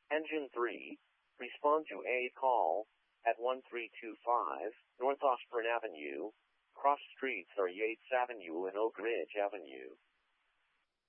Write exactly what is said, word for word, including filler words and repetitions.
Engine three, respond to a call at one three two five North Osborne Avenue. Cross streets are Yates Avenue and Oak Ridge Avenue.